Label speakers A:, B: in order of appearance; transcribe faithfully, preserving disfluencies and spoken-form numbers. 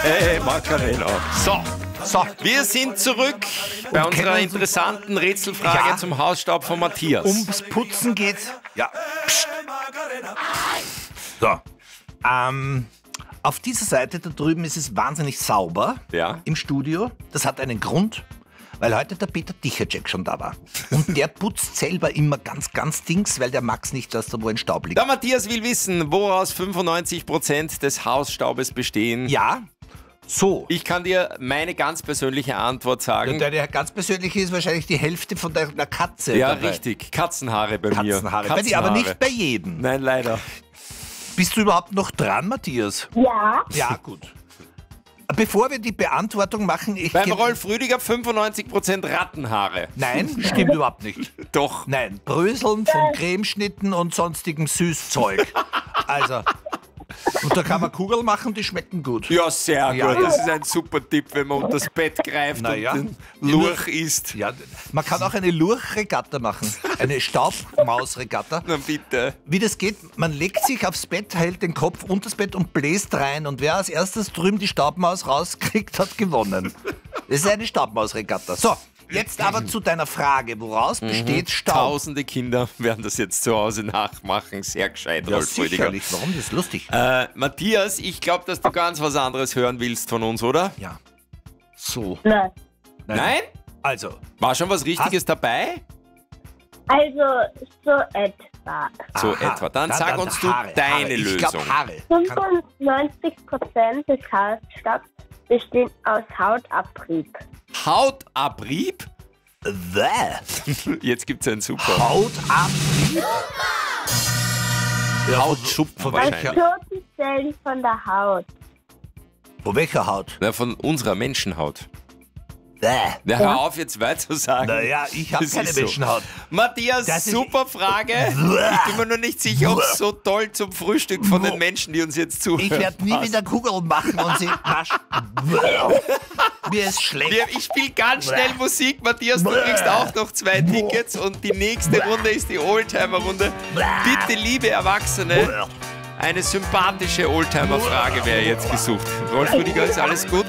A: Hey, Macarena. So.
B: So,
A: Wir sind zurück bei
B: Und
A: unserer
B: kennen uns-
A: interessanten Rätselfrage
B: Ja.
A: zum Hausstaub von Matthias.
B: ums Putzen geht's. Ja. Psst. So. Ähm, auf dieser Seite da drüben ist es wahnsinnig sauber
A: Ja.
B: im Studio. Das hat einen Grund, weil heute der Peter Dichacek schon da war. Und der putzt selber immer ganz, ganz Dings, weil der mag's nicht, dass da wo ein Staub liegt.
A: Der Matthias will wissen, woraus fünfundneunzig Prozent des Hausstaubes bestehen.
B: Ja, so.
A: Ich kann dir meine ganz persönliche Antwort sagen.
B: Und der, der ganz persönliche ist wahrscheinlich die Hälfte von der, der Katze.
A: Ja,
B: dabei.
A: richtig. Katzenhaare bei mir.
B: Katzenhaare. Bei dir, aber nicht bei jedem.
A: Nein, leider.
B: Bist du überhaupt noch dran, Matthias?
C: Ja.
B: Ja, gut. Bevor wir die Beantwortung machen, ich...
A: Beim
B: geb-
A: Rolf Rüdiger fünfundneunzig Prozent Rattenhaare.
B: Nein, stimmt überhaupt nicht.
A: Doch.
B: Nein, Bröseln von Cremeschnitten und sonstigem Süßzeug. Also, und da kann man Kugeln machen, die schmecken gut.
A: Ja, sehr
B: Ja,
A: gut.
B: ja.
A: Das ist ein super Tipp, wenn man unter das Bett greift
B: Na ja.
A: und den Lurch isst.
B: Ja, man kann auch eine Lurchregatta machen. Eine Staubmausregatta.
A: Na bitte.
B: Wie das geht, man legt sich aufs Bett, hält den Kopf unter das Bett und bläst rein. Und wer als erstes drüben die Staubmaus rauskriegt, hat gewonnen. Das ist eine Staubmausregatta. So, jetzt aber zu deiner Frage. Woraus besteht Staub?
A: Tausende Kinder werden das jetzt zu Hause nachmachen. Sehr gescheit,
B: Ja,
A: Rolf Rüdiger.
B: sicherlich. Warum? Das ist lustig.
A: Äh, Matthias, ich glaube, dass du ganz was anderes hören willst von uns, oder?
B: Ja. So.
C: Nein.
A: Nein?
B: Also,
A: War schon was Richtiges dabei?
C: Also so etwa.
A: So
B: aha.
A: etwa. Dann sag uns du
B: Haare,
A: deine
B: Haare. Ich
A: Lösung.
B: glaube Haare. Kann,
C: fünfundneunzig Prozent des Hausstaubs bestehen aus Hautabrieb.
A: Hautabrieb?
B: Bäh.
A: Jetzt gibt es einen super.
B: Hautabrieb? Ja,
A: Hautschuppen
B: von
C: Aus
A: wahrscheinlich.
B: welcher,
C: toten Zellen von der Haut.
B: von welcher Haut?
A: Na, von unserer Menschenhaut.
B: Bäh.
A: Na, hör auf, jetzt weiter zu sagen.
B: Naja, ich habe
A: Das
B: keine
A: ist so.
B: Menschenhaut.
A: Matthias,
B: Das ist-
A: super Frage. Ich bin mir nur nicht sicher, ob es so toll zum Frühstück von den Menschen, die uns jetzt zuhören.
B: Ich werde nie
A: passt.
B: wieder Kugeln machen und sie nasch. Mir ist schlecht.
A: Wir- Ich spiele ganz schnell Musik. Matthias, du kriegst auch noch zwei Tickets und die nächste Runde ist die Oldtimer-Runde. Bitte, liebe Erwachsene, eine sympathische Oldtimer-Frage wäre jetzt gesucht. Rolf Rüdiger, ist alles gut?